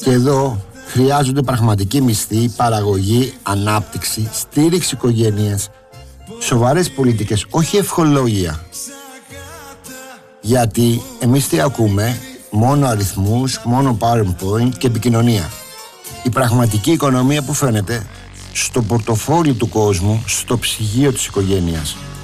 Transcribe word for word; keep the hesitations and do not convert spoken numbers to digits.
Και εδώ χρειάζονται πραγματική μισθή, παραγωγή, ανάπτυξη, στήριξη οικογένειας, σοβαρές πολιτικές, όχι ευχολόγια. Γιατί εμείς τι ακούμε? Μόνο αριθμούς, μόνο PowerPoint και επικοινωνία. Η πραγματική οικονομία που φαίνεται? Στο πορτοφόλι του κόσμου, στο ψυγείο της οικογένειας.